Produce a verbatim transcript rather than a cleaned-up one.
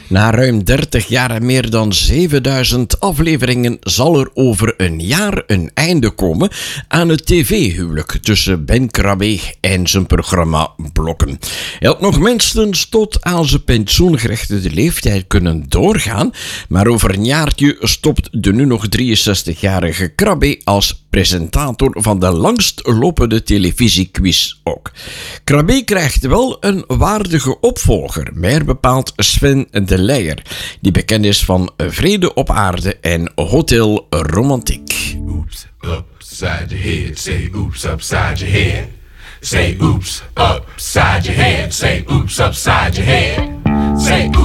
Na ruim dertig jaar en meer dan zevenduizend afleveringen zal er over een jaar een einde komen aan het tv-huwelijk tussen Ben Krabbe en zijn programma Blokken. Hij had nog minstens tot aan zijn pensioengerechtigde leeftijd kunnen doorgaan, maar over een jaartje stopt de nu nog drieënzestigjarige Krabbe als presentator van de langstlopende televisiequiz ook. Krabbe krijgt wel een waardige opvolger, meer bepaald Sven de Leijer, die bekend is van Vrede op Aarde en Hotel Romantiek. Oops, upside your head, say oops upside your head. Say oops upside your head, say oops upside your head. Say oops.